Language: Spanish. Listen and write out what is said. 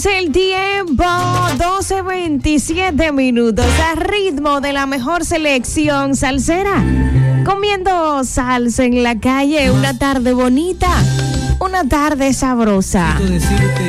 Es el tiempo, 12:27 minutos, a ritmo de la mejor selección salsera. Comiendo salsa en la calle, una tarde bonita, una tarde sabrosa. Decirte